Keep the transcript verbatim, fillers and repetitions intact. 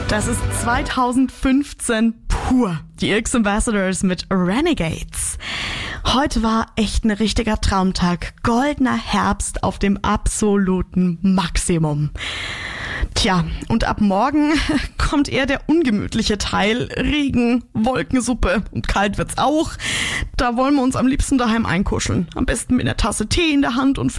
Das ist zweitausendfünfzehn pur. Die X-Ambassadors mit Renegades. Heute war echt ein richtiger Traumtag. Goldener Herbst auf dem absoluten Maximum. Tja, und ab morgen kommt eher der ungemütliche Teil. Regen, Wolkensuppe und kalt wird's auch. Da wollen wir uns am liebsten daheim einkuscheln. Am besten mit einer Tasse Tee in der Hand und